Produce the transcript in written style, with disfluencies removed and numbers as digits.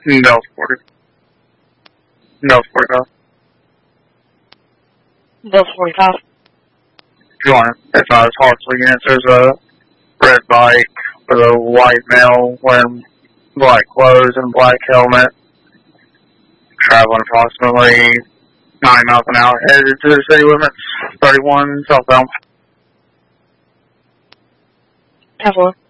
No, 40. No, 45. No, 45. If you want, it's not as hard to look at. There's a red bike with a white male wearing black clothes and black helmet, traveling approximately 90 miles an hour, headed to the city limits, 31 southbound. 10-4.